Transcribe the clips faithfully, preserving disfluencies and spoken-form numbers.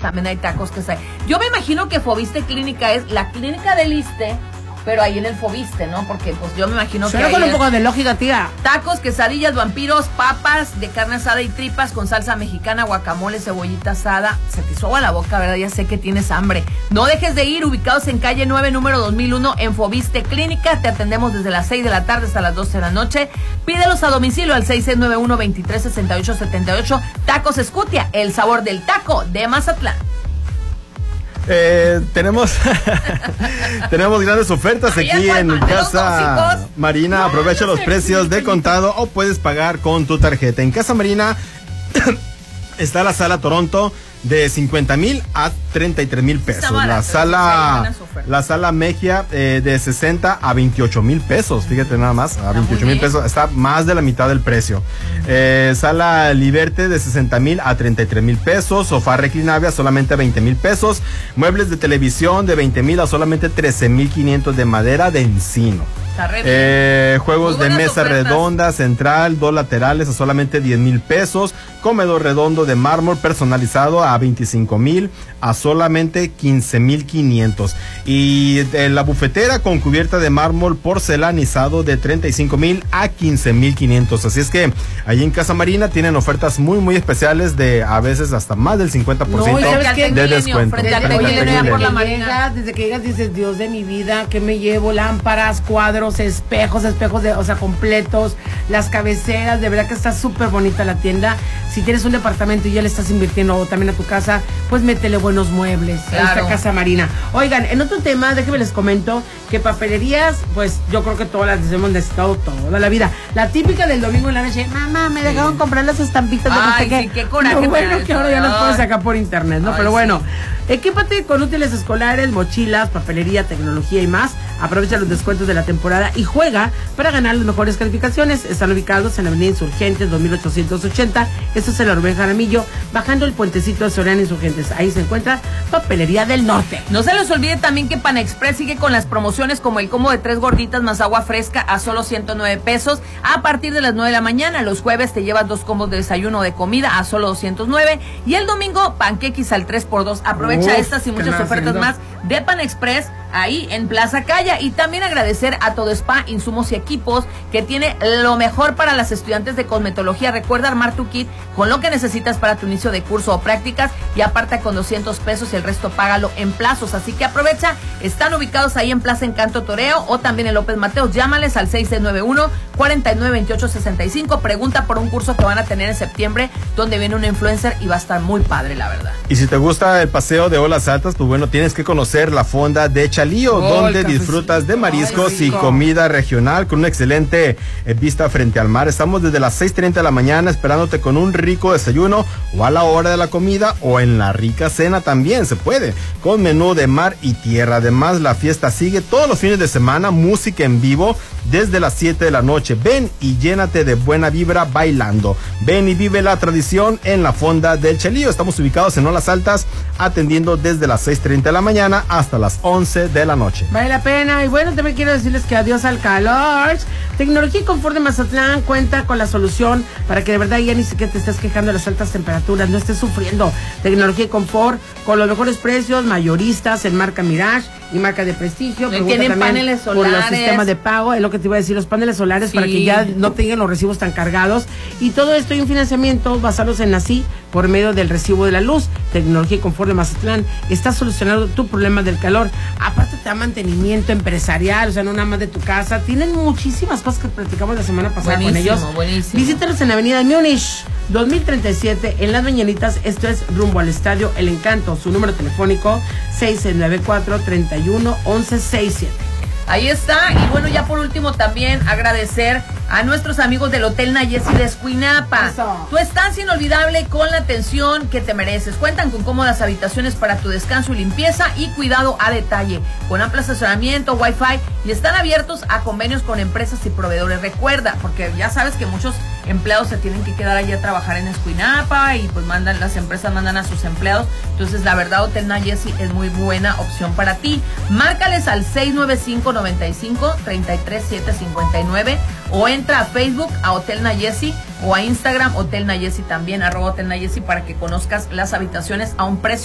también hay tacos que hay. Yo me imagino que Foviste Clínica es la clínica del Iste, pero ahí en el Foviste, ¿no? Porque pues yo me imagino Suena que con ahí un poco de lógica, tía. Tacos, quesadillas, vampiros, papas de carne asada y tripas con salsa mexicana, guacamole, cebollita asada. Se te hizo agua la boca, ¿verdad? Ya sé que tienes hambre. No dejes de ir, ubicados en calle nueve, número dos mil uno, en Foviste Clínica. Te atendemos desde las seis de la tarde hasta las doce de la noche. Pídelos a domicilio al seis seis nueve uno, veintitrés sesenta y ocho setenta y ocho. Tacos Escutia, el sabor del taco de Mazatlán. Eh, tenemos tenemos grandes ofertas Ay, aquí en Casa tóxicos. Marina. Aprovecha los precios de contado o puedes pagar con tu tarjeta. En Casa Marina está la sala Toronto de cincuenta mil a treinta y tres mil pesos. La sala la sala Mejia eh, de sesenta a veintiocho mil pesos. Fíjate nada más, a veintiocho mil pesos. Está más de la mitad del precio. Eh, sala Liberte de sesenta mil a treinta y tres mil pesos. Sofá reclinable a solamente veinte mil pesos. Muebles de televisión de veinte mil a solamente trece mil quinientos de madera de encino. Eh, juegos de mesa ofertas. Redonda, central, dos laterales a solamente diez mil pesos. Comedor redondo de mármol personalizado a veinticinco mil a solamente quince mil quinientos. Y eh, la bufetera con cubierta de mármol porcelanizado de treinta y cinco mil a quince mil quinientos. Así es que allí en Casa Marina tienen ofertas muy muy especiales de a veces hasta más del cincuenta por ciento no, de milenio, descuento. Desde, desde, que llegas, por la Marina. Desde que llegas dices, Dios de mi vida, ¿qué me llevo? Lámparas, cuadros, espejos, espejos de, o sea, completos, las cabeceras, de verdad que está súper bonita la tienda. Si tienes un departamento y ya le estás invirtiendo también a tu casa, pues métele buenos muebles. Claro. A esta Casa Marina. Oigan, en otro tema, déjenme les comento que papelerías, pues yo creo que todas las hemos necesitado toda la vida. La típica del domingo en la noche, mamá, me dejaron sí. comprar las estampitas de Ay, no sé sí, qué. qué coraje. No, bueno, que que ahora ya las puedes sacar por internet, ¿no? Ay, pero bueno, sí. Equípate con útiles escolares, mochilas, papelería, tecnología y más. Aprovecha los descuentos de la temporada y juega para ganar las mejores calificaciones. Están ubicados en la avenida Insurgentes dos mil ochocientos ochenta. Esto es el Orbén Jaramillo, bajando el puentecito de Soriana Insurgentes. Ahí se encuentra Papelería del Norte. No se les olvide también que Panexpress sigue con las promociones como el combo de tres gorditas más agua fresca a solo ciento nueve pesos a partir de las nueve de la mañana. Los jueves te llevas dos combos de desayuno o de comida a solo doscientos nueve. Y el domingo, panquequis al tres por dos. Aprovecha Uf, estas y muchas ofertas más de Panexpress ahí en Plaza Calla. Y también agradecer a Todo Spa, insumos y equipos, que tiene lo mejor para las estudiantes de cosmetología. Recuerda armar tu kit con lo que necesitas para tu inicio de curso o prácticas y aparta con doscientos pesos y el resto págalo en plazos. Así que aprovecha, están ubicados ahí en Plaza Encanto Toreo o también en López Mateos. Llámales al seis seis nueve uno, cuatro nueve dos ocho seis cinco. Pregunta por un curso que van a tener en septiembre donde viene una influencer y va a estar muy padre, la verdad. Y si te gusta el paseo de olas altas, pues bueno, tienes que conocer la fonda de Chalío, oh, donde disfrutas de mariscos Ay, y comida regional con una excelente eh, vista frente al mar. Estamos desde las seis treinta de la mañana esperándote con un rico desayuno o a la hora de la comida o en la rica cena también se puede, con menú de mar y tierra. Además, la fiesta sigue todos los fines de semana, música en vivo desde las siete de la noche. Ven y llénate de buena vibra bailando. Ven y vive la tradición en la fonda del Chalío. Estamos ubicados en Olas Altas, atendiendo desde las seis treinta de la mañana hasta las once de la noche. Vale la pena. Y bueno, también quiero decirles que adiós al calor. Tecnología y Confort de Mazatlán cuenta con la solución para que de verdad ya ni siquiera te estés quejando de las altas temperaturas, no estés sufriendo. Tecnología y Confort con los mejores precios, mayoristas en marca Mirage y marca de prestigio. Tienen paneles solares. Por los sistemas de pago, es lo que te iba a decir, los paneles solares, sí, para que ya no tengan los recibos tan cargados. Y todo esto y un financiamiento basados en así por medio del recibo de la luz. Tecnología y Confort de Mazatlán está solucionando tu problema del calor. Aparte te da mantenimiento empresarial, o sea, no nada más de tu casa. Tienen muchísimas cosas que platicamos la semana pasada buenísimo, con ellos. Buenísimo. Visítalos en Avenida Múnich dos mil treinta y siete en Las Mañanitas. Esto es rumbo al Estadio El Encanto. Su número telefónico seis seis nueve cuatro, treinta y uno, once sesenta y siete. Ahí está. Y bueno, ya por último también agradecer a nuestros amigos del Hotel Nayesi de Escuinapa. Eso. Tu estancia inolvidable con la atención que te mereces. Cuentan con cómodas habitaciones para tu descanso y limpieza y cuidado a detalle, con amplio estacionamiento, wifi, y están abiertos a convenios con empresas y proveedores. Recuerda, porque ya sabes que muchos empleados se tienen que quedar allí a trabajar en Escuinapa y pues mandan, las empresas mandan a sus empleados. Entonces la verdad, Hotel Nayesi es muy buena opción para ti. Márcales al seis nueve cinco, noventa y cinco, treinta y tres, siete cincuenta y nueve o entra a Facebook a Hotel Nayesi o a Instagram Hotel Nayesi también, arroba Hotel Nayesi, para que conozcas las habitaciones a un precio muy accesible.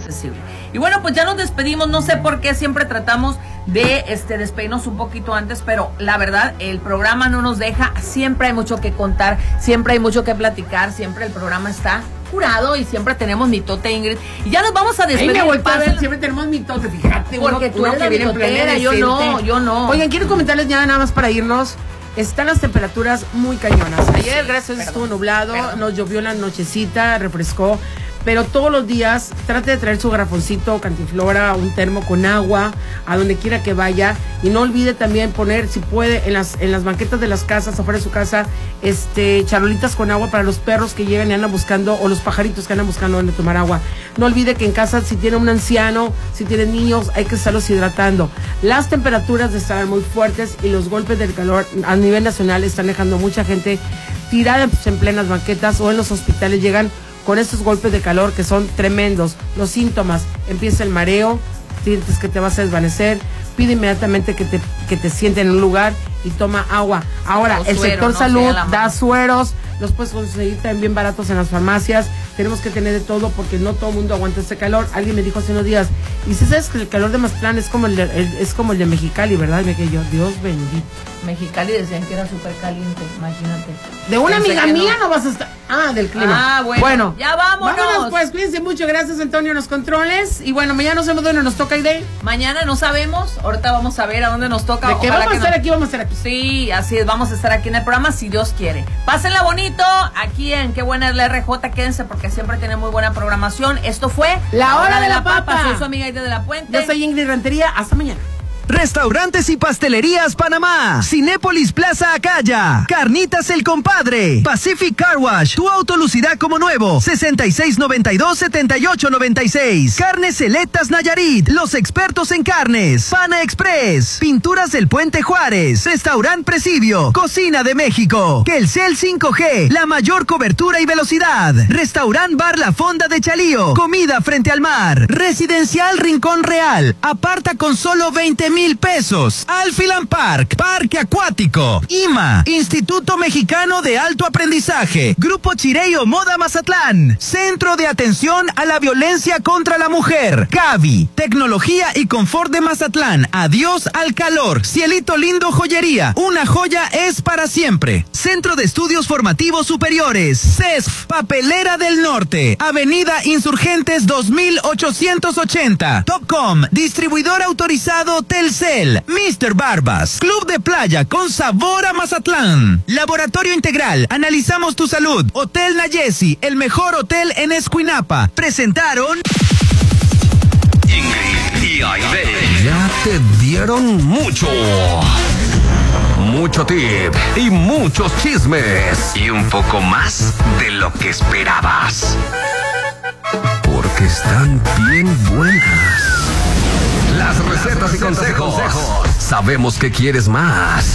accesible. Y bueno, pues ya nos despedimos, no sé por qué siempre tratamos de este despedirnos un poquito antes, pero la verdad el programa no nos deja, siempre hay mucho que contar, siempre hay mucho que platicar, siempre el programa está curado y siempre tenemos mitote, Ingrid. Y ya nos vamos a despedir. Ahí me vuelto a ver, siempre tenemos mitote, fíjate. Porque uno, tú eres uno la que viene en mitotera, yo no, yo no. Oigan, quiero comentarles ya nada más para irnos. Están las temperaturas muy cañonas. Ayer, gracias a Dios, estuvo nublado, perdón. Nos llovió en la nochecita, refrescó. Pero todos los días trate de traer su garrafoncito, cantiflora, un termo con agua, a donde quiera que vaya. Y no olvide también poner, si puede, en las en las banquetas de las casas, afuera de su casa, este charolitas con agua para los perros que llegan y andan buscando, o los pajaritos que andan buscando donde tomar agua. No olvide que en casa, si tiene un anciano, si tiene niños, hay que estarlos hidratando. Las temperaturas estarán muy fuertes y los golpes del calor a nivel nacional están dejando mucha gente tirada en plenas banquetas o en los hospitales. Llegan con estos golpes de calor que son tremendos. Los síntomas: empieza el mareo, sientes que te vas a desvanecer, pide inmediatamente que te, que te sienten en un lugar y toma agua. Ahora, el sector no salud da sueros, los puedes conseguir también bien baratos en las farmacias. Tenemos que tener de todo porque no todo el mundo aguanta este calor. Alguien me dijo hace unos días, y si sabes que el calor de Mazatlán es como el de, el, es como el de Mexicali, ¿verdad? Y me quedé yo, Dios bendito. Mexicali decían que era súper caliente, imagínate. De una Pensé amiga mía no. no vas a estar. Ah, del clima. Ah, bueno. Bueno, ya vámonos. Vámonos pues, cuídense mucho. Gracias, Antonio, en los controles. Y bueno, mañana no sabemos dónde nos toca, Aide. Mañana no sabemos. Ahorita vamos a ver a dónde nos toca. De que Ojalá vamos que a estar no... aquí, vamos a estar aquí. Sí, así es. Vamos a estar aquí en el programa si Dios quiere. Pásenla bonito. Aquí en Qué Buena es la R J. Quédense porque siempre tiene muy buena programación. Esto fue La Hora de la Papa. Soy su amiga Aide de la Puente. Yo soy Ingrid Rentería. Hasta mañana. Restaurantes y Pastelerías Panamá, Cinépolis Plaza Acaya, Carnitas El Compadre, Pacific Car Wash, tu auto lucirá como nuevo, sesenta y seis noventa y dos, setenta y ocho noventa y seis, Carnes Selectas Nayarit, los expertos en carnes, Pana Express, Pinturas del Puente Juárez, Restaurant Presidio, Cocina de México, Telcel cinco G, la mayor cobertura y velocidad, Restaurant Bar La Fonda de Chalío, comida frente al mar, Residencial Rincón Real, aparta con solo veinte mil pesos. Alfilan Park, Parque Acuático, I M A, Instituto Mexicano de Alto Aprendizaje, Grupo Chireo Moda Mazatlán, Centro de Atención a la Violencia contra la Mujer, Cavi, Tecnología y Confort de Mazatlán, adiós al calor, Cielito Lindo Joyería, una joya es para siempre, Centro de Estudios Formativos Superiores, C E S F, Papelera del Norte, Avenida Insurgentes dos mil ochocientos ochenta, Topcom, distribuidor autorizado Telcel, mister Barbas, Club de Playa con sabor a Mazatlán, Laboratorio Integral, analizamos tu salud, Hotel Nayesi, el mejor hotel en Escuinapa, presentaron Ingrid y Aide. Ya te dieron mucho, mucho tip y muchos chismes y un poco más de lo que esperabas, porque están bien buenas las recetas y consejos. Sabemos que quieres más.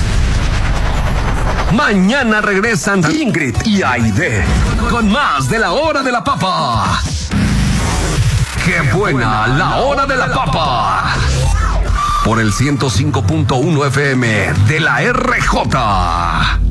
Mañana regresan Ingrid y Aide con más de La Hora de la Papa. ¡Qué buena La Hora de la Papa! Por el ciento cinco punto uno F M de la R J.